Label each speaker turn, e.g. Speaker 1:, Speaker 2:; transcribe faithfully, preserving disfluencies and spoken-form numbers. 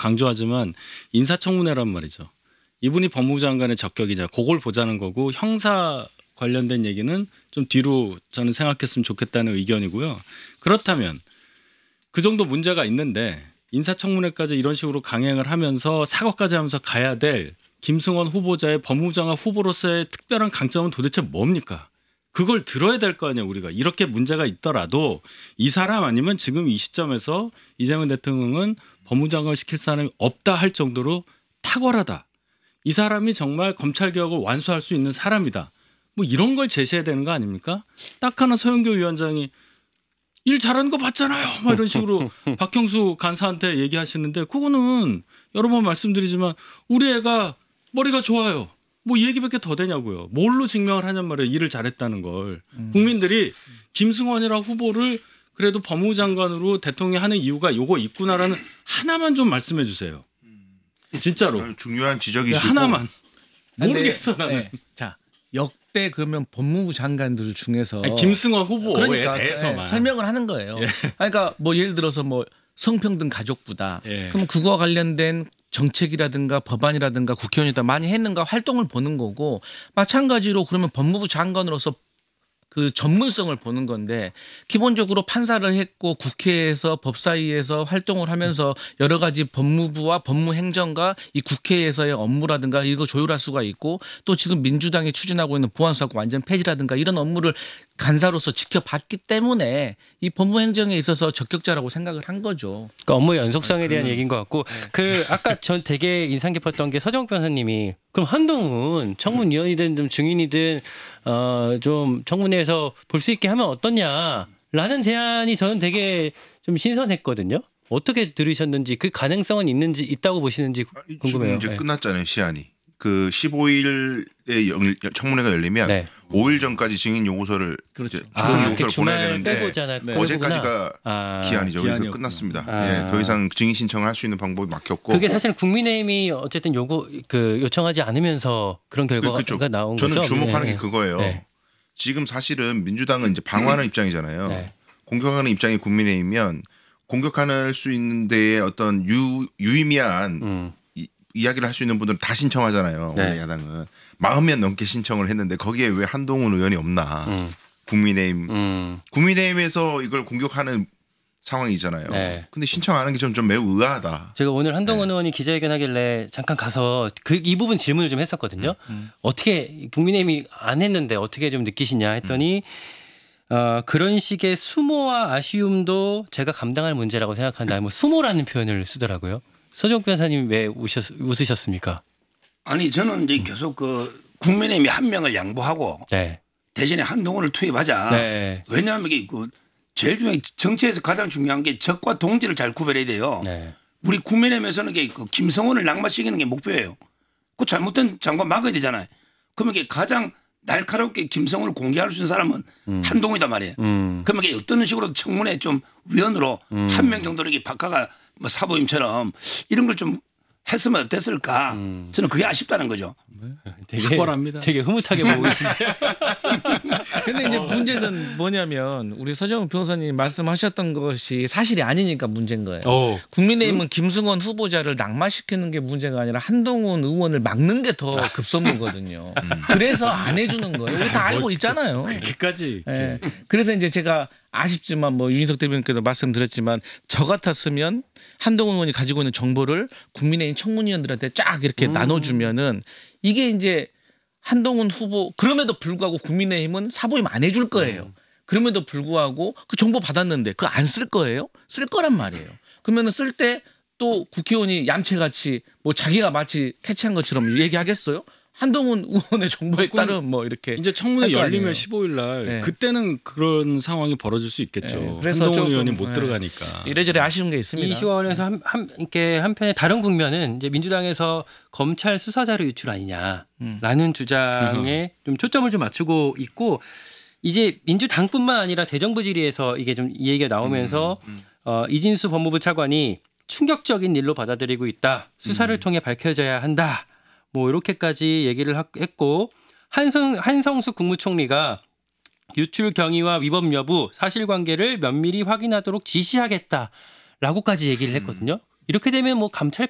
Speaker 1: 강조하지만 인사청문회란 말이죠. 이분이 법무부 장관의 적격이자 그걸 보자는 거고 형사 관련된 얘기는 좀 뒤로 저는 생각했으면 좋겠다는 의견이고요. 그렇다면 그 정도 문제가 있는데 인사청문회까지 이런 식으로 강행을 하면서 사과까지 하면서 가야 될 김승원 후보자의 법무부 장관 후보로서의 특별한 강점은 도대체 뭡니까? 그걸 들어야 될 거 아니에요. 우리가 이렇게 문제가 있더라도 이 사람 아니면 지금 이 시점에서 이재명 대통령은 법무부 장관을 시킬 사람이 없다 할 정도로 탁월하다. 이 사람이 정말 검찰개혁을 완수할 수 있는 사람이다. 뭐 이런 걸 제시해야 되는 거 아닙니까? 딱 하나 서영교 위원장이 일 잘하는 거 봤잖아요. 막 이런 식으로 박형수 간사한테 얘기하시는데 그거는 여러 번 말씀드리지만 우리 애가 머리가 좋아요. 뭐 이 얘기밖에 더 되냐고요. 뭘로 증명을 하냔 말이에요. 일을 잘했다는 걸. 음. 국민들이 김승원이라는 후보를 그래도 법무부 장관으로 대통령이 하는 이유가 요거 있구나라는 하나만 좀 말씀해 주세요. 진짜로.
Speaker 2: 중요한 지적이시고.
Speaker 1: 하나만. 모르겠어 나는. 네.
Speaker 3: 자 역대 그러면 법무부 장관들 중에서
Speaker 1: 아니, 김승원 후보에
Speaker 3: 그러니까,
Speaker 1: 대해서만.
Speaker 3: 네, 설명을 하는 거예요.
Speaker 1: 예.
Speaker 3: 그러니까 뭐 예를 들어서 뭐 성평등 가족부다.
Speaker 1: 예.
Speaker 3: 그럼 그거와 관련된 정책이라든가 법안이라든가 국회의원이다 많이 했는가 활동을 보는 거고 마찬가지로 그러면 법무부 장관으로서 그 전문성을 보는 건데 기본적으로 판사를 했고 국회에서 법사위에서 활동을 하면서 여러 가지 법무부와 법무행정과 이 국회에서의 업무라든가 이거 조율할 수가 있고 또 지금 민주당이 추진하고 있는 보안사고 완전 폐지라든가 이런 업무를 간사로서 지켜봤기 때문에 이 법무행정에 있어서 적격자라고 생각을 한 거죠.
Speaker 4: 그러니까 업무 연속성에 대한
Speaker 3: 그,
Speaker 4: 얘기인 것 같고 네. 그 아까 전 되게 인상 깊었던 게 서정욱 변호사님이 그럼 한동훈 청문위원이든 좀 증인이든 어, 좀 청문회에서 볼 수 있게 하면 어떠냐라는 제안이 저는 되게 좀 신선했거든요. 어떻게 들으셨는지 그 가능성은 있는지 있다고 보시는지 궁금해요.
Speaker 2: 지금 이제
Speaker 4: 네.
Speaker 2: 끝났잖아요 시한이. 그 십오 일에 청문회가 열리면 네. 오 일 전까지 증인 요구서를
Speaker 3: 그렇죠.
Speaker 2: 출석
Speaker 4: 아,
Speaker 2: 요구서를 보내야 되는데
Speaker 4: 네.
Speaker 2: 어제까지가
Speaker 4: 아,
Speaker 2: 기한이죠. 그래서 끝났습니다.
Speaker 4: 아.
Speaker 2: 예, 더 이상 증인 신청을 할 수 있는 방법이 막혔고
Speaker 4: 그게 사실 국민의힘이 어쨌든 요구 그 요청하지 않으면서 그런 결과가
Speaker 2: 그렇죠.
Speaker 4: 나온
Speaker 2: 저는
Speaker 4: 거죠.
Speaker 2: 주목하는
Speaker 4: 네.
Speaker 2: 게 그거예요. 네. 지금 사실은 민주당은 이제 방어하는 입장이잖아요.
Speaker 4: 네.
Speaker 2: 공격하는 입장이 국민의힘이면 공격할 수 있는 데에 어떤 유, 유의미한 음. 이, 이야기를 할 수 있는 분들은 다 신청하잖아요.
Speaker 4: 네.
Speaker 2: 원래 야당은. 마흔 명 넘게 신청을 했는데 거기에 왜 한동훈 의원이 없나. 음. 국민의힘. 음. 국민의힘에서 이걸 공격하는 상황이잖아요. 네. 근데 신청하는 게 좀 좀 매우 의아하다.
Speaker 4: 제가 오늘 한동훈 네. 의원이 기자회견하길래 잠깐 가서 그 이 부분 질문을 좀 했었거든요. 음, 음. 어떻게 국민의힘이 안 했는데 어떻게 좀 느끼시냐 했더니 음. 어, 그런 식의 수모와 아쉬움도 제가 감당할 문제라고 생각한다. 뭐 수모라는 표현을 쓰더라고요. 서정욱 변호사님 왜 우셨, 웃으셨습니까?
Speaker 5: 아니 저는 이제 음. 계속 그 국민의힘이 한 명을 양보하고 네. 대신에 한동훈을 투입하자. 네. 왜냐하면 이게 그 제일 중요한 정치에서 가장 중요한 게 적과 동지를 잘 구별해야 돼요. 네. 우리 국민의힘에서는 이게 그 김성훈을 낙마시키는 게 목표예요. 그 잘못된 장관 막아야 되잖아요. 그러면 이게 가장 날카롭게 김성훈을 공개할 수 있는 사람은 음. 한동훈이단 말이에요. 음. 그러면 이게 어떤 식으로 청문회 좀 위원으로 음. 한 명 정도 이렇게 바꿔가 뭐 사보임처럼 이런 걸 좀 했으면 어땠을까? 음. 저는 그게 아쉽다는 거죠.
Speaker 4: 되게 탁월합니다. 되게 흐뭇하게 보고 계신데.
Speaker 3: 근데 이제 문제는 뭐냐면 우리 서정욱 변호사님 말씀하셨던 것이 사실이 아니니까 문제인 거예요. 오. 국민의힘은 음? 김승원 후보자를 낙마시키는 게 문제가 아니라 한동훈 의원을 막는 게 더 급선무거든요. 음. 그래서 안 해주는 거예요. 우리 다 알고 있잖아요.
Speaker 1: 그렇게까지.
Speaker 3: 네. 그래서 이제 제가 아쉽지만 뭐 유인석 대변인께도 말씀드렸지만 저 같았으면 한동훈 의원이 가지고 있는 정보를 국민의힘 청문위원들한테 쫙 이렇게 음. 나눠주면은 이게 이제 한동훈 후보 그럼에도 불구하고 국민의힘은 사보임 안 해줄 거예요. 음. 그럼에도 불구하고 그 정보 받았는데 그거 안 쓸 거예요? 쓸 거란 말이에요. 그러면은 쓸 때 또 국회의원이 얌체같이 뭐 자기가 마치 캐치한 것처럼 얘기하겠어요? 한동훈 의원의 정보에 따른 뭐 이렇게
Speaker 1: 이제 청문회 열리면 십오 일 날 네. 그때는 그런 상황이 벌어질 수 있겠죠. 네. 그래서 한동훈 의원이 못 네. 들어가니까
Speaker 3: 이래저래 아쉬운 게 있습니다.
Speaker 4: 이 시원에서 한, 한 이렇게 한편에 다른 국면은 이제 민주당에서 검찰 수사 자료 유출 아니냐라는 음. 주장에 좀 초점을 좀 맞추고 있고 이제 민주당뿐만 아니라 대정부 질의에서 이게 좀 이 얘기가 나오면서 음. 음. 어, 이진수 법무부 차관이 충격적인 일로 받아들이고 있다. 수사를 음. 통해 밝혀져야 한다. 뭐 이렇게까지 얘기를 했고 한성, 한성수 국무총리가 유출 경위와 위법 여부 사실관계를 면밀히 확인하도록 지시하겠다라고까지 얘기를 했거든요. 이렇게 되면 뭐 감찰